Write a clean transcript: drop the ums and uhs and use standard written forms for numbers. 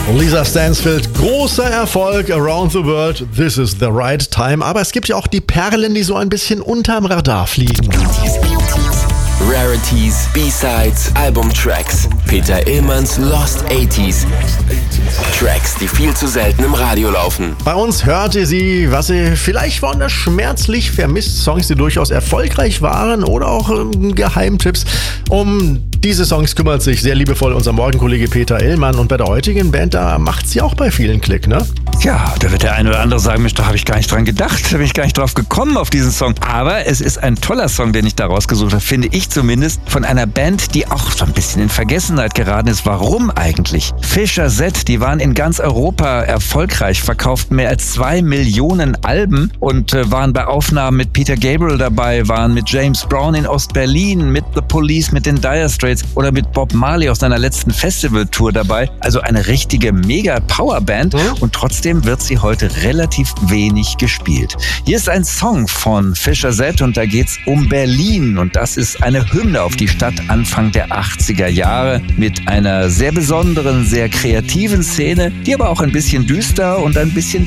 Lisa Stansfield, großer Erfolg, Around the World, this is the right time. Aber es gibt ja auch die Perlen, die so ein bisschen unterm Radar fliegen. Rarities, B-Sides, Albumtracks. Peter Illmanns Lost 80s. Tracks, die viel zu selten im Radio laufen. Bei uns hört ihr sie, was ihr vielleicht woanders schmerzlich vermisst. Songs, die durchaus erfolgreich waren oder auch Geheimtipps. Um diese Songs kümmert sich sehr liebevoll unser Morgenkollege Peter Illmann. Und bei der heutigen Band, da macht sie auch bei vielen Klick, ne? Ja, da wird der eine oder andere sagen, Mensch, da habe ich gar nicht dran gedacht, da bin ich gar nicht drauf gekommen auf diesen Song. Aber es ist ein toller Song, den ich da rausgesucht habe, finde ich zumindest, von einer Band, die auch so ein bisschen in Vergessenheit geraten ist. Warum eigentlich? Fischer Z, die waren in ganz Europa erfolgreich, verkauften mehr als 2 Millionen Alben und waren bei Aufnahmen mit Peter Gabriel dabei, waren mit James Brown in Ostberlin, mit The Police, mit den Dire Straits oder mit Bob Marley aus seiner letzten Festivaltour dabei. Also eine richtige Mega-Powerband und trotzdem wird sie heute relativ wenig gespielt. Hier ist ein Song von Fischer Z und da geht's um Berlin und das ist eine Hymne auf die Stadt Anfang der 80er Jahre mit einer sehr besonderen, sehr kreativen Szene, die aber auch ein bisschen düster und ein bisschen